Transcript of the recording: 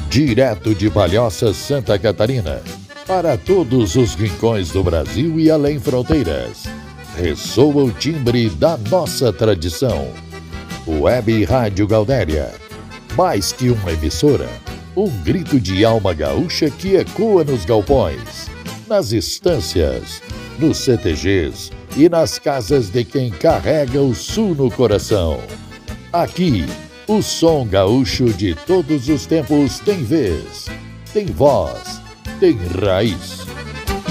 Direto de Palhoça, Santa Catarina, para todos os rincões do Brasil e além fronteiras, ressoa o timbre da nossa tradição. Web Rádio Gaudéria, mais que uma emissora, um grito de alma gaúcha que ecoa nos galpões, nas estâncias, nos CTGs e nas casas de quem carrega o sul no coração. Aqui, o som gaúcho de todos os tempos tem vez, tem voz, tem raiz.